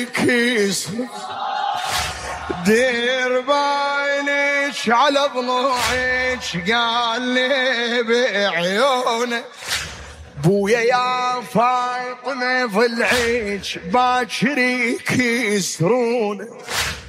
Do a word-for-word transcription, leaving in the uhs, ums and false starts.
كيس دير باينك على ضلوعك، قال لي بعيونه بويا يا فاطمة ضلعيك باكر يكسرونه.